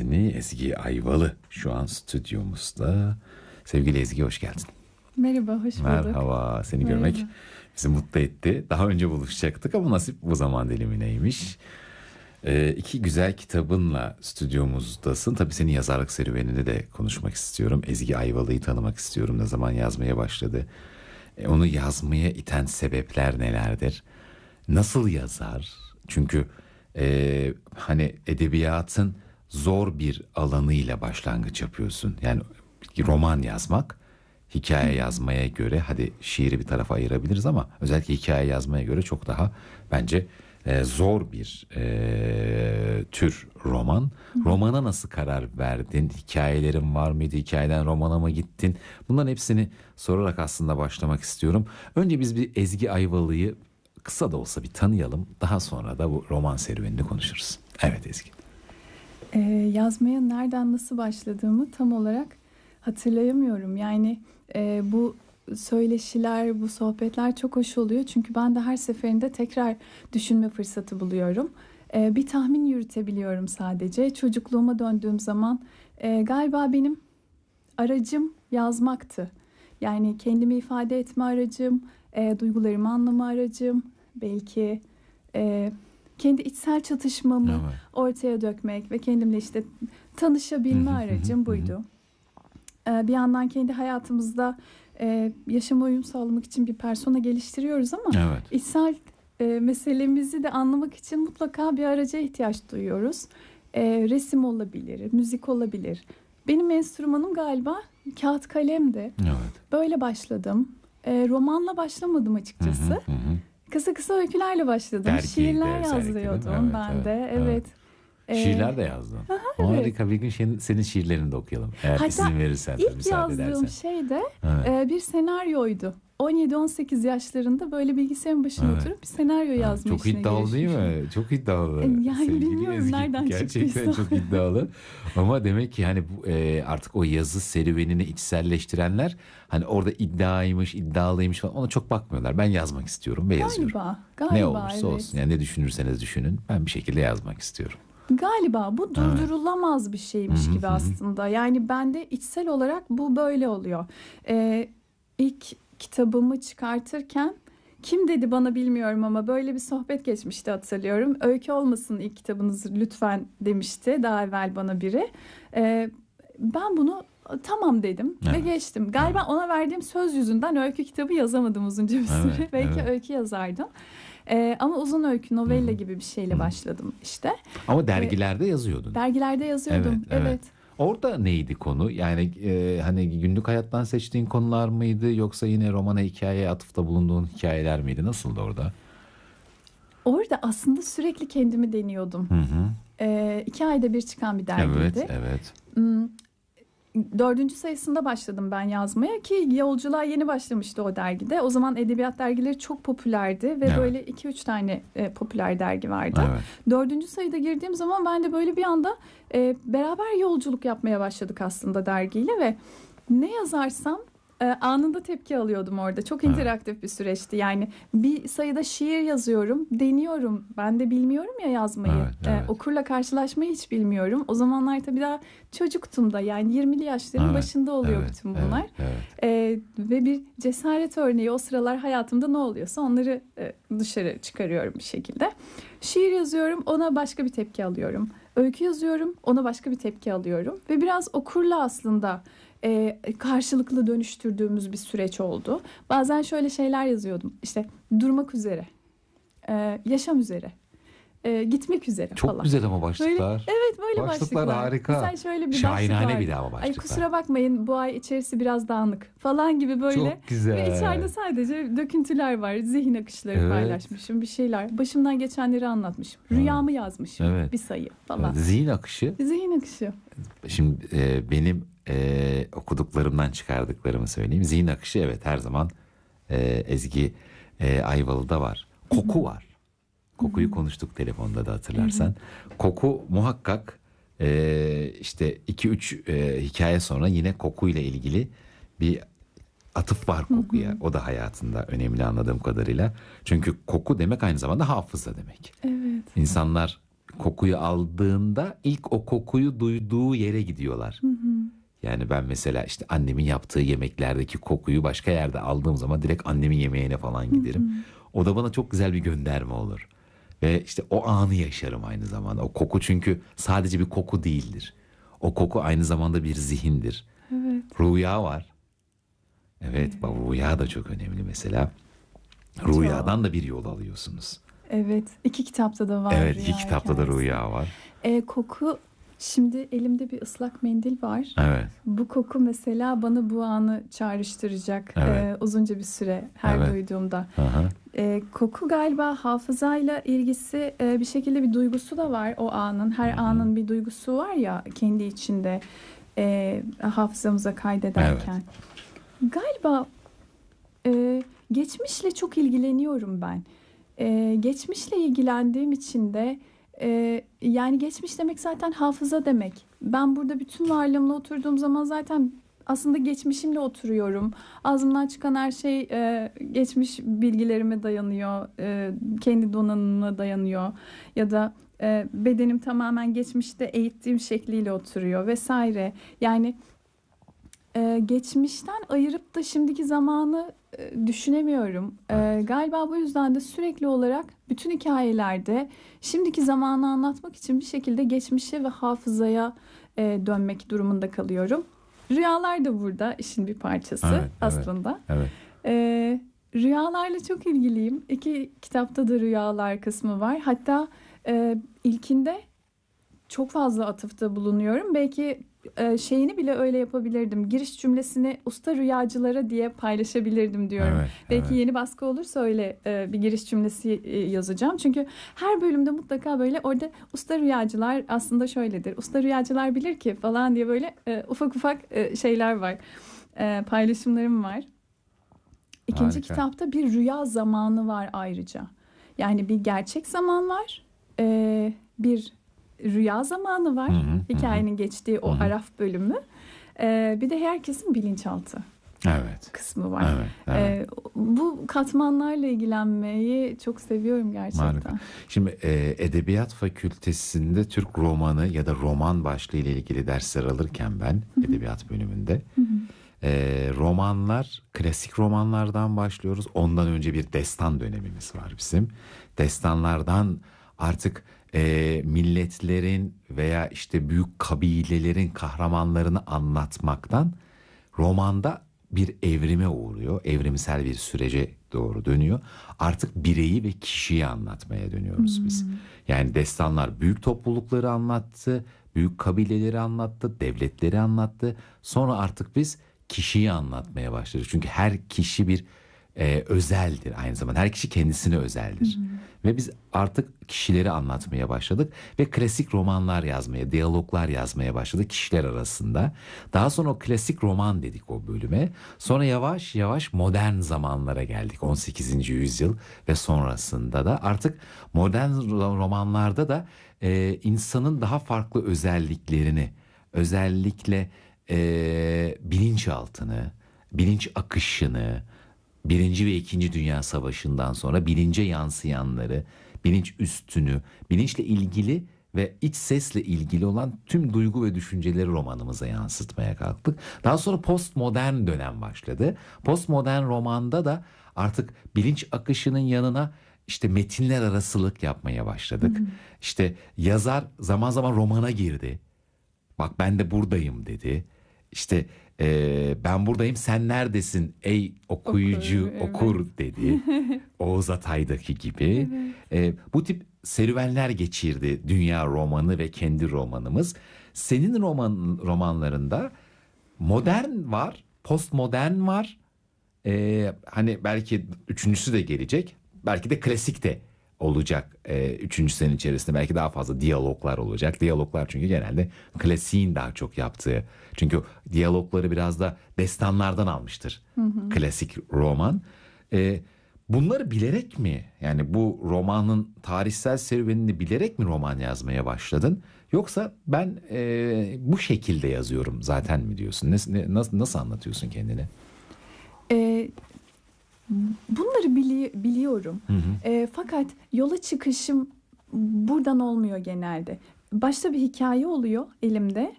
sesini Ezgi Ayvalı şu an stüdyomuzda. Sevgili Ezgi, hoş geldin. Merhaba, hoş bulduk. Merhaba, seni Merhaba. görmek bizi mutlu etti. Daha önce buluşacaktık ama nasip bu zaman dilimineymiş. İki güzel kitabınla stüdyomuzdasın. Tabii senin yazarlık serüvenini de konuşmak istiyorum. Ezgi Ayvalı'yı tanımak istiyorum. Ne zaman yazmaya başladı? Onu yazmaya iten sebepler nelerdir? Nasıl yazar? Çünkü hani edebiyatın zor bir alanıyla başlangıç yapıyorsun. Yani roman yazmak, hikaye yazmaya göre, hadi şiiri bir tarafa ayırabiliriz ama özellikle hikaye yazmaya göre çok daha bence zor bir tür roman. Romana nasıl karar verdin? Hikayelerin var mıydı? Hikayeden romana mı gittin? Bunların hepsini sorarak aslında başlamak istiyorum. Önce biz bir Ezgi Ayvalı'yı kısa da olsa bir tanıyalım. Daha sonra da bu roman serüvenini konuşuruz. Evet Ezgi. Yazmaya nereden nasıl başladığımı tam olarak hatırlayamıyorum. Yani bu söyleşiler, bu sohbetler çok hoş oluyor. Çünkü ben de her seferinde tekrar düşünme fırsatı buluyorum. Bir tahmin yürütebiliyorum sadece. Çocukluğuma döndüğüm zaman galiba benim aracım yazmaktı. Yani kendimi ifade etme aracım, duygularımı anlama aracım, belki kendi içsel çatışmamı ortaya dökmek ve kendimle işte tanışabilme aracım buydu. Bir yandan kendi hayatımızda yaşama uyum sağlamak için bir persona geliştiriyoruz ama içsel meselemizi de anlamak için mutlaka bir araca ihtiyaç duyuyoruz. Resim olabilir, müzik olabilir. Benim enstrümanım galiba kağıt kalemdi. Böyle başladım. Romanla başlamadım açıkçası. Kısa kısa öykülerle başladım. Şiirler yazıyordum ben de. Evet. Şiirler de yazdın. Harika, bir gün senin şiirlerini de okuyalım. Eğer izin verirsen, ilk yazdığım şey de bir senaryoydu. 17-18 yaşlarında böyle bilgisayarın başına oturup bir senaryo yazma çok işine iddialı değil mi? Çok iddialı. Yani Sevgili bilmiyorum Ezgi, nereden gerçekten çıktıysa. çok iddialı. Ama demek ki hani artık o yazı serüvenini içselleştirenler hani orada iddialıymış falan ona çok bakmıyorlar. Ben yazmak istiyorum ve yazıyorum. Galiba, Ne olursa olsun. Yani ne düşünürseniz düşünün. Ben bir şekilde yazmak istiyorum. Galiba bu durdurulamaz bir şeymiş gibi aslında. Yani bende içsel olarak bu böyle oluyor. İlk kitabımı çıkartırken kim dedi bana bilmiyorum ama böyle bir sohbet geçmişti hatırlıyorum. Öykü olmasın ilk kitabınız lütfen demişti daha evvel bana biri. Ben bunu tamam dedim ve geçtim. Galiba ona verdiğim söz yüzünden öykü kitabı yazamadım uzunca bir süre. Belki öykü yazardım. Ama uzun öykü, novella gibi bir şeyle başladım işte. Ama dergilerde yazıyordun. Dergilerde yazıyordum, evet. Orada neydi konu? Yani hani günlük hayattan seçtiğin konular mıydı? Yoksa yine romana, hikayeye atıfta bulunduğun hikayeler miydi? Nasıldı orada? Orada aslında sürekli kendimi deniyordum. 2 ayda bir çıkan bir dergiydi. Evet. 4. sayısında başladım ben yazmaya ki yolculuğa yeni başlamıştı o dergide. O zaman edebiyat dergileri çok popülerdi ve böyle 2-3 tane popüler dergi vardı. 4. sayıda girdiğim zaman ben de böyle bir anda beraber yolculuk yapmaya başladık aslında dergiyle ve ne yazarsam anında tepki alıyordum orada. Çok interaktif bir süreçti. Yani bir sayıda şiir yazıyorum, deniyorum. Ben de bilmiyorum ya yazmayı. Okurla karşılaşmayı hiç bilmiyorum. O zamanlar tabii daha çocuktum da yani 20'li yaşların başında oluyor bütün bunlar. Ve bir cesaret örneği o sıralar hayatımda ne oluyorsa onları dışarı çıkarıyorum bir şekilde. Şiir yazıyorum, ona başka bir tepki alıyorum. Öykü yazıyorum, ona başka bir tepki alıyorum. Ve biraz okurla aslında karşılıklı dönüştürdüğümüz bir süreç oldu. Bazen şöyle şeyler yazıyordum. İşte durmak üzere, yaşam üzere, gitmek üzere falan. Çok güzel ama başlıklar. Böyle başlıklar. Harika. Mesela şöyle bir şahinane başlık var. Bir daha ama başlıklar. Ay kusura bakmayın bu ay içerisi biraz dağınık falan gibi böyle. Çok güzel. Ve içeride sadece döküntüler var. Zihin akışları paylaşmışım, bir şeyler. Başımdan geçenleri anlatmışım. Rüyamı yazmışım. Bir sayı falan. Zihin akışı. Zihin akışı. Şimdi benim okuduklarımdan çıkardıklarımı söyleyeyim. Zihin akışı her zaman Ezgi Ayvalı'da var. Koku var. Kokuyu konuştuk telefonda da hatırlarsan. Koku muhakkak işte 2-3 hikaye sonra yine kokuyla ilgili bir atıf var kokuya. O da hayatında önemli anladığım kadarıyla. Çünkü koku demek aynı zamanda hafıza demek. Evet. İnsanlar kokuyu aldığında ilk o kokuyu duyduğu yere gidiyorlar. Hı hı. Yani ben mesela işte annemin yaptığı yemeklerdeki kokuyu başka yerde aldığım zaman direkt annemin yemeğine falan giderim. O da bana çok güzel bir gönderme olur. Ve işte o anı yaşarım aynı zamanda. O koku çünkü sadece bir koku değildir. O koku aynı zamanda bir zihindir. Evet. Rüya var. Evet, Evet. bak rüya da çok önemli mesela. Çok. Rüyadan da bir yol alıyorsunuz. Evet. İki kitapta da var Evet, iki rüya kitapta da hikayesi. rüya var. Koku. Şimdi elimde bir ıslak mendil var. Evet, Bu koku mesela bana bu anı çağrıştıracak evet, uzunca bir süre her evet. duyduğumda. Hı hı. Koku galiba hafızayla ilgisi bir şekilde bir duygusu da var o anın. Hı Her hı. anın bir duygusu var ya kendi içinde hafızamıza Evet. kaydederken. Galiba geçmişle çok ilgileniyorum ben. Geçmişle ilgilendiğim için de yani geçmiş demek zaten hafıza demek. Ben burada bütün varlığımla oturduğum zaman zaten aslında geçmişimle oturuyorum. Ağzımdan çıkan her şey geçmiş bilgilerime dayanıyor, kendi donanımıma dayanıyor ya da bedenim tamamen geçmişte eğittiğim şekliyle oturuyor vesaire. Yani geçmişten ayırıp da şimdiki zamanı düşünemiyorum. Evet. Galiba bu yüzden de sürekli olarak bütün hikayelerde şimdiki zamanı anlatmak için bir şekilde geçmişe ve hafızaya dönmek durumunda kalıyorum. Rüyalar da burada işin bir parçası Evet, evet, aslında. evet. E, Rüyalarla çok ilgiliyim. İki kitapta da rüyalar kısmı var. Hatta ilkinde çok fazla atıfta bulunuyorum. Belki şeyini bile öyle yapabilirdim. Giriş cümlesini usta rüyacılara diye paylaşabilirdim diyorum. Evet, Belki evet. yeni baskı olursa öyle bir giriş cümlesi yazacağım. Çünkü her bölümde mutlaka böyle orada usta rüyacılar aslında şöyledir. Usta rüyacılar bilir ki falan diye böyle ufak ufak şeyler var. Paylaşımlarım var. İkinci Harika. kitapta bir rüya zamanı var ayrıca. Yani bir gerçek zaman var. Bir rüya zamanı Hı var. hı, hı hı, Hikayenin geçtiği hı o hı. araf bölümü. Bir de herkesin bilinçaltı Evet, kısmı var. evet, evet. Bu katmanlarla ilgilenmeyi çok seviyorum Harika. gerçekten. Şimdi Edebiyat Fakültesinde Türk romanı ya da roman başlığı ile ilgili dersler alırken ben edebiyat bölümünde romanlar, klasik romanlardan başlıyoruz. Ondan önce bir destan dönemimiz var bizim. Destanlardan artık milletlerin veya işte büyük kabilelerin kahramanlarını anlatmaktan romanda bir evrime uğruyor. Evrimsel bir sürece doğru dönüyor. Artık bireyi ve kişiyi anlatmaya dönüyoruz biz. Hmm. Yani destanlar büyük toplulukları anlattı, büyük kabileleri anlattı, devletleri anlattı. Sonra artık biz kişiyi anlatmaya başladık. Çünkü her kişi bir özeldir aynı zamanda. Her kişi kendisine özeldir. Ve biz artık kişileri anlatmaya başladık ve klasik romanlar yazmaya, diyaloglar yazmaya başladık kişiler arasında. Daha sonra o klasik roman dedik o bölüme. Sonra yavaş yavaş modern zamanlara geldik. 18. yüzyıl ve sonrasında da artık modern romanlarda da insanın daha farklı özelliklerini, özellikle bilinçaltını, bilinç akışını, Birinci ve İkinci Dünya Savaşı'ndan sonra bilince yansıyanları, bilinç üstünü, bilinçle ilgili ve iç sesle ilgili olan tüm duygu ve düşünceleri romanımıza yansıtmaya kalktık. Daha sonra postmodern dönem başladı. Postmodern romanda da artık bilinç akışının yanına işte metinler arasılık yapmaya başladık. İşte yazar zaman zaman romana girdi. Bak ben de buradayım dedi. İşte ben buradayım sen neredesin ey Okur, okuyucu evet. okur dedi. Oğuz Atay'daki gibi. Evet. Bu tip serüvenler geçirdi dünya romanı ve kendi romanımız. Senin romanlarında modern var, postmodern var. Hani belki üçüncüsü de gelecek. Belki de klasik de olacak. Üçüncü senin içerisinde belki daha fazla diyaloglar olacak. Diyaloglar çünkü genelde klasiğin daha çok yaptığı. Çünkü diyalogları biraz da destanlardan almıştır. Klasik roman. Ee, Bunları bilerek mi yani bu romanın tarihsel serüvenini bilerek mi roman yazmaya başladın? Yoksa ben bu şekilde yazıyorum zaten mi diyorsun? Nasıl anlatıyorsun kendini? E, Bunları biliyorum. Hı hı. Fakat yola çıkışım buradan olmuyor genelde. Başta bir hikaye oluyor elimde.